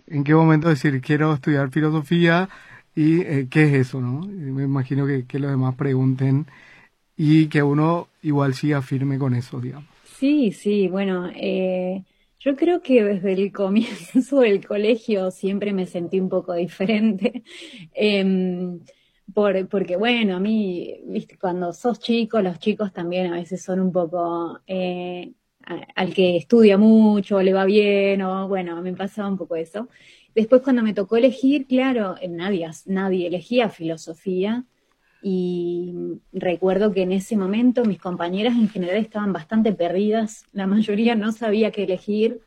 en qué momento decir quiero estudiar filosofía y qué es eso, ¿no? Me imagino que los demás pregunten y que uno igual siga firme con eso, digamos. Sí, sí, bueno, yo creo que desde el comienzo del colegio siempre me sentí un poco diferente, em, porque bueno, a mí, viste, cuando sos chico, los chicos también a veces son un poco, al que estudia mucho, le va bien, o bueno, me pasaba un poco eso. Después cuando me tocó elegir, claro, nadie elegía filosofía. Y recuerdo que en ese momento mis compañeras en general estaban bastante perdidas, la mayoría no sabía qué elegir.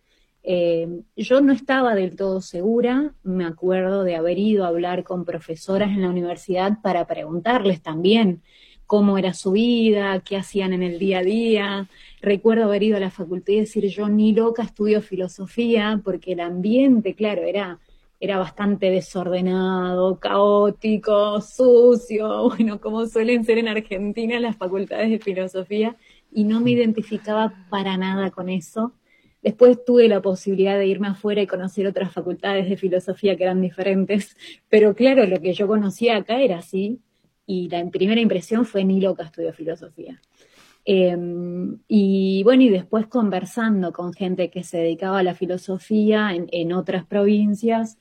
Yo no estaba del todo segura, me acuerdo de haber ido a hablar con profesoras en la universidad para preguntarles también cómo era su vida, qué hacían en el día a día. Recuerdo haber ido a la facultad y decir, yo ni loca estudio filosofía, porque el ambiente, claro, era bastante desordenado, caótico, sucio, bueno, como suelen ser en Argentina las facultades de filosofía, y no me identificaba para nada con eso. Después tuve la posibilidad de irme afuera y conocer otras facultades de filosofía que eran diferentes, pero claro, lo que yo conocía acá era así, y la primera impresión fue ni loca estudio filosofía. Eh, y bueno, y después conversando con gente que se dedicaba a la filosofía en otras provincias,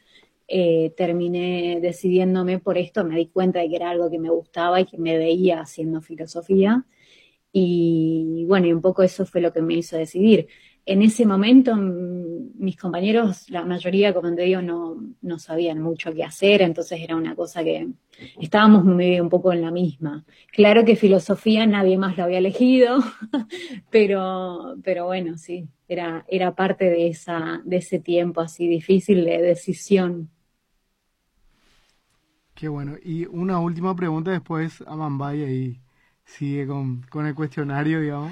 terminé decidiéndome por esto, me di cuenta de que era algo que me gustaba y que me veía haciendo filosofía. Y bueno, y un poco eso fue lo que me hizo decidir. En ese momento, mis compañeros, la mayoría, como te digo, no sabían mucho qué hacer, entonces era una cosa que estábamos medio un poco en la misma. Claro que filosofía nadie más lo había elegido, pero bueno, sí, era parte de ese tiempo así difícil de decisión. Qué bueno. Y una última pregunta después a Mambay y sigue con el cuestionario, digamos.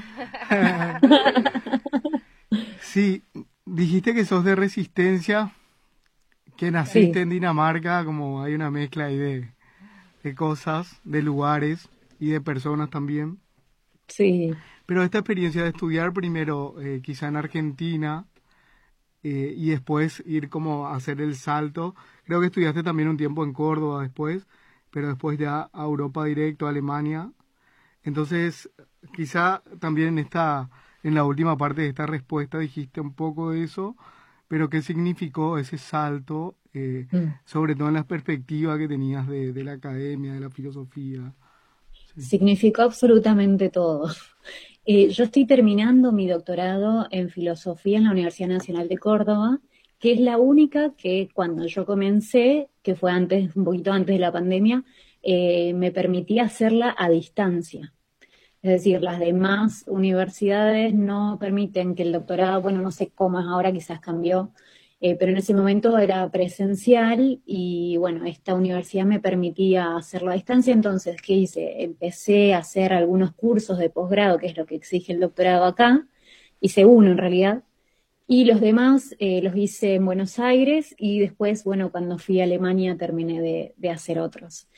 Sí, dijiste que sos de Resistencia, que naciste Sí, en Dinamarca, como hay una mezcla ahí de cosas, de lugares y de personas también. sí. Pero esta experiencia de estudiar primero quizá en Argentina y después ir como a hacer el salto, creo que estudiaste también un tiempo en Córdoba después, pero después ya a Europa directo, a Alemania. Entonces, quizá también en la última parte de esta respuesta dijiste un poco de eso, pero ¿qué significó ese salto, Mm. sobre todo en la perspectiva que tenías de la academia, de la filosofía? Sí. Significó absolutamente todo. Yo estoy terminando mi doctorado en filosofía en la Universidad Nacional de Córdoba, que es la única que cuando yo comencé, que fue antes, un poquito antes de la pandemia, me permitía hacerla a distancia. Es decir, las demás universidades no permiten que el doctorado, bueno, no sé cómo es ahora, quizás cambió, pero en ese momento era presencial y bueno, esta universidad me permitía hacerlo a distancia, entonces, ¿qué hice? Empecé a hacer algunos cursos de posgrado, que es lo que exige el doctorado acá, hice uno en realidad, y los demás los hice en Buenos Aires y después, bueno, cuando fui a Alemania terminé de hacer otros.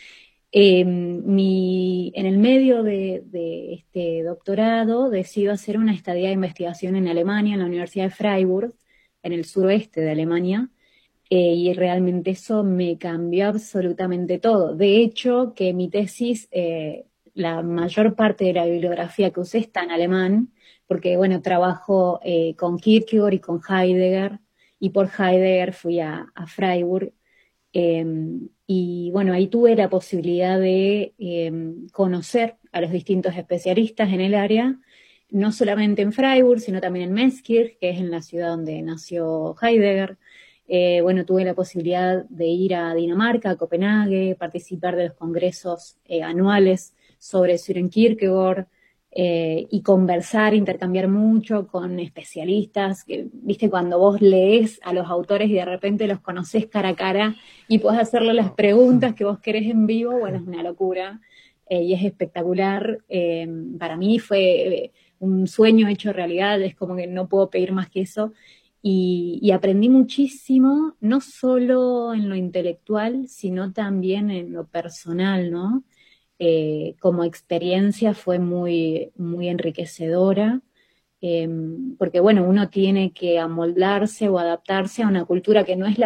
En el medio de este doctorado decido hacer una estadía de investigación en Alemania, en la Universidad de Freiburg, en el suroeste de Alemania, y realmente eso me cambió absolutamente todo. De hecho, que mi tesis, la mayor parte de la bibliografía que usé está en alemán, porque bueno, trabajo con Kierkegaard y con Heidegger, y por Heidegger fui a Freiburg eh, y bueno, ahí tuve la posibilidad de conocer a los distintos especialistas en el área, no solamente en Freiburg, sino también en Meschkirch, que es en la ciudad donde nació Heidegger. Bueno, tuve la posibilidad de ir a Dinamarca, a Copenhague, participar de los congresos anuales sobre Søren Kierkegaard, y conversar, intercambiar mucho con especialistas, que, viste, cuando vos lees a los autores y de repente los conocés cara a cara y podés hacerle las Wow. preguntas que vos querés en vivo, bueno, es una locura y es espectacular. Para mí fue un sueño hecho realidad, es como que no puedo pedir más que eso. Y aprendí muchísimo, no solo en lo intelectual, sino también en lo personal, ¿no? Como experiencia fue muy enriquecedora, porque bueno, uno tiene que amoldarse o adaptarse a una cultura que no es la